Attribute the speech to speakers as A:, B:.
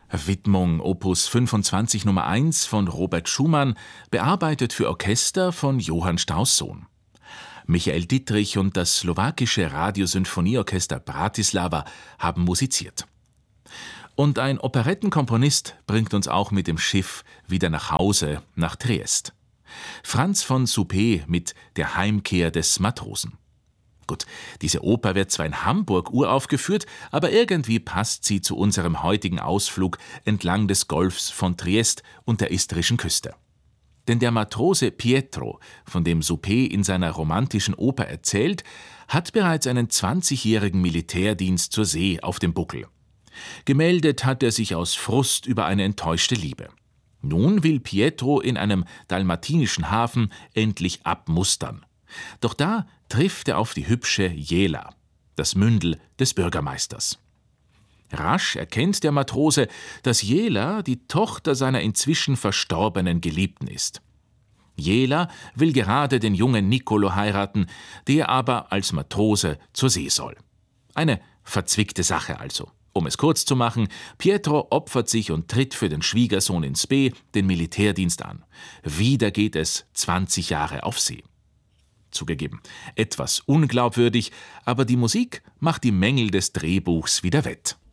A: Widmung Opus 25 Nummer 1 von Robert Schumann, bearbeitet für Orchester von Johann Strauss Sohn. Michael Dittrich und das slowakische Radiosinfonieorchester Bratislava haben musiziert. Und ein Operettenkomponist bringt uns auch mit dem Schiff wieder nach Hause, nach Triest. Franz von Suppé mit Der Heimkehr des Matrosen. Gut, diese Oper wird zwar in Hamburg uraufgeführt, aber irgendwie passt sie zu unserem heutigen Ausflug entlang des Golfs von Triest und der istrischen Küste. Denn der Matrose Pietro, von dem Suppé in seiner romantischen Oper erzählt, hat bereits einen 20-jährigen Militärdienst zur See auf dem Buckel. Gemeldet hat er sich aus Frust über eine enttäuschte Liebe. Nun will Pietro in einem dalmatinischen Hafen endlich abmustern. Doch da trifft er auf die hübsche Jela, das Mündel des Bürgermeisters. Rasch erkennt der Matrose, dass Jela die Tochter seiner inzwischen verstorbenen Geliebten ist. Jela will gerade den jungen Niccolò heiraten, der aber als Matrose zur See soll. Eine verzwickte Sache also. Um es kurz zu machen, Pietro opfert sich und tritt für den Schwiegersohn in Spee den Militärdienst an. Wieder geht es 20 Jahre auf See. Zugegeben, etwas unglaubwürdig, aber die Musik macht die Mängel des Drehbuchs wieder wett.